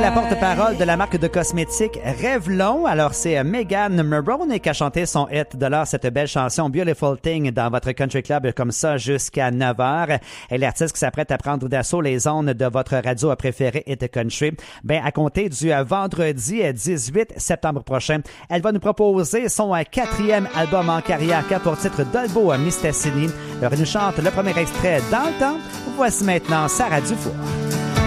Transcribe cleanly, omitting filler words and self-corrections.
la porte-parole de la marque de cosmétiques Revlon. Alors, c'est Megan Maroney qui a chanté son hit de l'heure, cette belle chanson Beautiful Thing dans votre country club comme ça jusqu'à 9h. Et l'artiste qui s'apprête à prendre d'assaut les ondes de votre radio préférée Hit Country. Ben, à compter du vendredi 18 septembre prochain, elle va nous proposer son 4e album en carrière qui a pour titre Dolbo Mistassini. Alors, elle nous chante le premier extrait dans le temps. Voici maintenant Sarah Dufour.